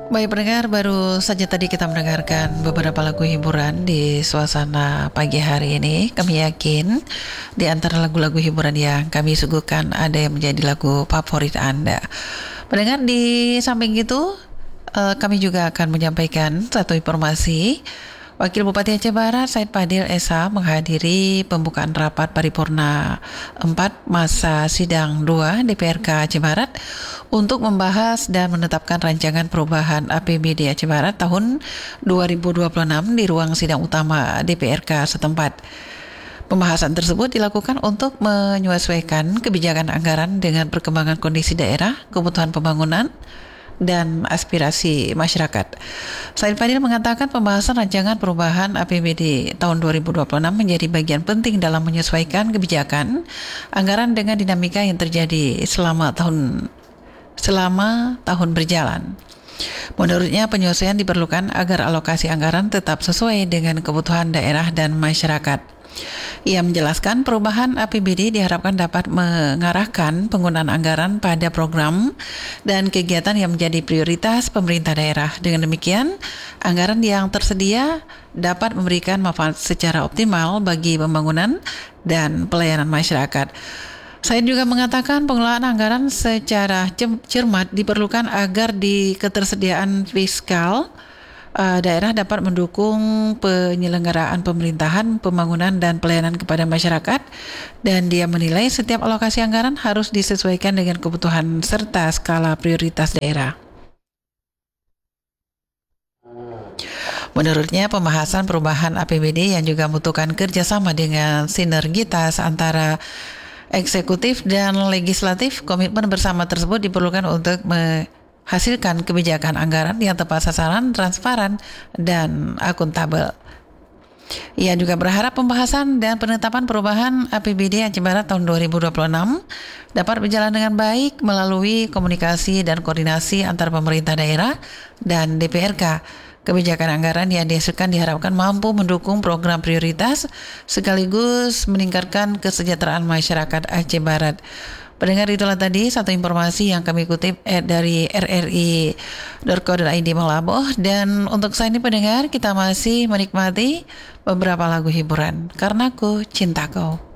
Baik pendengar, baru saja tadi kita mendengarkan beberapa lagu hiburan di suasana pagi hari ini. Kami yakin di antara lagu-lagu hiburan yang kami suguhkan ada yang menjadi lagu favorit Anda. Pendengar, di samping itu kami juga akan menyampaikan satu informasi. Wakil Bupati Aceh Barat Said Fadil SH menghadiri pembukaan rapat paripurna 4 masa sidang 2 DPRK Aceh Barat untuk membahas dan menetapkan rancangan perubahan APBD Aceh Barat tahun 2026 di ruang sidang utama DPRK setempat. Pembahasan tersebut dilakukan untuk menyesuaikan kebijakan anggaran dengan perkembangan kondisi daerah, kebutuhan pembangunan, dan aspirasi masyarakat. Said Fadil mengatakan pembahasan rancangan perubahan APBD tahun 2026 menjadi bagian penting dalam menyesuaikan kebijakan anggaran dengan dinamika yang terjadi selama tahun berjalan. Menurutnya penyesuaian diperlukan agar alokasi anggaran tetap sesuai dengan kebutuhan daerah dan masyarakat. Ia menjelaskan perubahan APBD diharapkan dapat mengarahkan penggunaan anggaran pada program dan kegiatan yang menjadi prioritas pemerintah daerah. Dengan demikian, anggaran yang tersedia dapat memberikan manfaat secara optimal bagi pembangunan dan pelayanan masyarakat. Saya juga mengatakan pengelolaan anggaran secara cermat diperlukan agar di ketersediaan fiskal daerah dapat mendukung penyelenggaraan pemerintahan, pembangunan, dan pelayanan kepada masyarakat, dan dia menilai setiap alokasi anggaran harus disesuaikan dengan kebutuhan serta skala prioritas daerah. Menurutnya, pembahasan perubahan APBD yang juga membutuhkan kerjasama dengan sinergitas antara eksekutif dan legislatif, komitmen bersama tersebut diperlukan untuk hasilkan kebijakan anggaran yang tepat sasaran, transparan, dan akuntabel. Ia juga berharap pembahasan dan penetapan perubahan APBD Aceh Barat tahun 2026 dapat berjalan dengan baik melalui komunikasi dan koordinasi antar pemerintah daerah dan DPRK. Kebijakan anggaran yang dihasilkan diharapkan mampu mendukung program prioritas sekaligus meningkatkan kesejahteraan masyarakat Aceh Barat. Pendengar, itulah tadi satu informasi yang kami kutip dari rri.co.id Melaboh. Dan untuk saat ini pendengar, kita masih menikmati beberapa lagu hiburan. Karena Ku Cinta Kau.